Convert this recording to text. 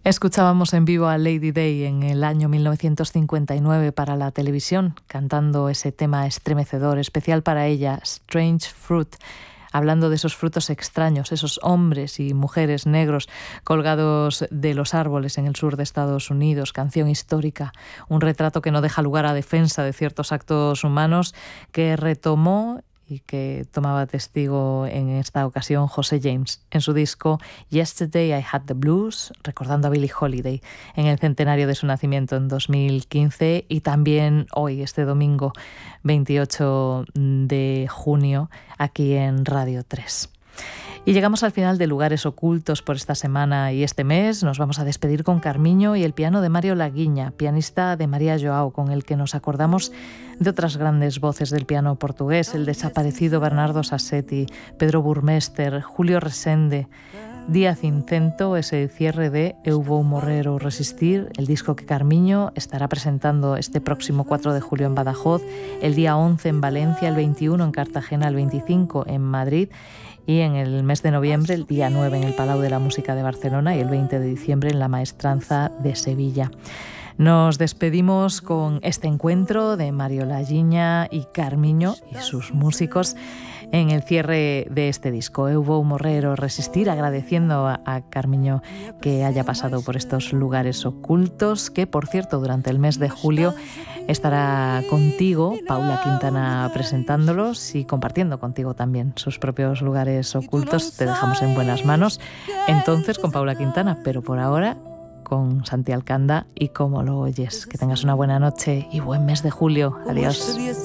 Escuchábamos en vivo a Lady Day en el año 1959 para la televisión, cantando ese tema estremecedor, especial para ella, Strange Fruit, hablando de esos frutos extraños, esos hombres y mujeres negros colgados de los árboles en el sur de Estados Unidos, canción histórica, un retrato que no deja lugar a defensa de ciertos actos humanos que retomó y que tomaba testigo en esta ocasión José James en su disco Yesterday I Had the Blues, recordando a Billie Holiday en el centenario de su nacimiento en 2015, y también hoy, este domingo 28 de junio, aquí en Radio 3. Y llegamos al final de Lugares Ocultos por esta semana y este mes. Nos vamos a despedir con Carmiño y el piano de Mario Laguiña, pianista de María Joao, con el que nos acordamos de otras grandes voces del piano portugués, el desaparecido Bernardo Sassetti, Pedro Burmester, Julio Resende, Díaz Incento, ese cierre de Eu vou morrer ou resistir, el disco que Carmiño estará presentando este próximo 4 de julio en Badajoz, el día 11 en Valencia, el 21 en Cartagena, el 25 en Madrid, y en el mes de noviembre, el día 9 en el Palau de la Música de Barcelona y el 20 de diciembre en la Maestranza de Sevilla. Nos despedimos con este encuentro de Mario Laguiña y Carmiño y sus músicos en el cierre de este disco, Eu vou morrer ou resistir, agradeciendo a Carmiño que haya pasado por estos lugares ocultos, que por cierto durante el mes de julio estará contigo, Paula Quintana, presentándolos y compartiendo contigo también sus propios lugares ocultos. Te dejamos en buenas manos entonces con Paula Quintana, pero por ahora con Santi Alcanda y Cómo lo oyes. Que tengas una buena noche y buen mes de julio. Adiós.